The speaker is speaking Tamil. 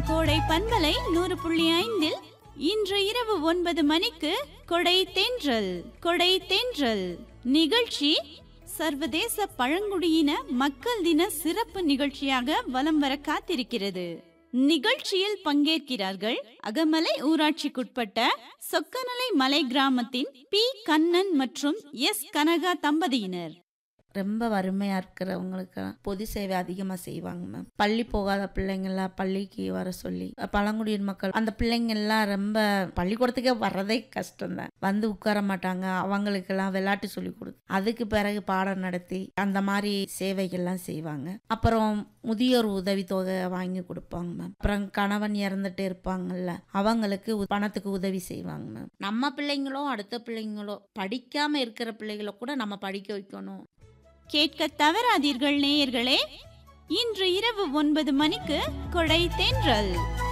கோடை பண்பலை 100.5 இன்று இரவு 9 மணிக்கு கொடை தென்றல். கொடை தென்றல் நிகழ்ச்சி சர்வதேச பழங்குடியின மக்கள் தின சிறப்பு நிகழ்ச்சியாக வலம் வர காத்திருக்கிறது. நிகழ்ச்சியில் பங்கேற்கிறார்கள் அகமலை ஊராட்சிக்குட்பட்ட சொக்கநலை மலை கிராமத்தின் பி கண்ணன் மற்றும் எஸ் கனகா தம்பதியினர். ரொம்ப வறுமையாக இருக்கிறவங்களுக்கு பொது சேவை அதிகமாக செய்வாங்க மேம். பள்ளி போகாத பிள்ளைங்கள்லாம் பள்ளிக்கு வர சொல்லி பழங்குடியின மக்கள் அந்த பிள்ளைங்கள்லாம் ரொம்ப பள்ளிக்கூடத்துக்கே வர்றதே கஷ்டம்தான். வந்து உட்கார மாட்டாங்க. அவங்களுக்கெல்லாம் விளையாட்டு சொல்லி கொடுத்து அதுக்கு பிறகு பாடம் நடத்தி அந்த மாதிரி சேவைகள்லாம் செய்வாங்க. அப்புறம் முதியோர் உதவித்தொகை வாங்கி கொடுப்பாங்க மேம். அப்புறம் கணவன் இறந்துட்டு இருப்பாங்கல்ல அவங்களுக்கு பணத்துக்கு உதவி செய்வாங்க மேம். நம்ம பிள்ளைங்களோ அடுத்த பிள்ளைங்களோ படிக்காம இருக்கிற பிள்ளைகளோ கூட நம்ம படிக்க வைக்கணும். கேட்க தவறாதீர்கள் நேயர்களே. இன்று இரவு 9 மணிக்கு கொடை தென்றல்.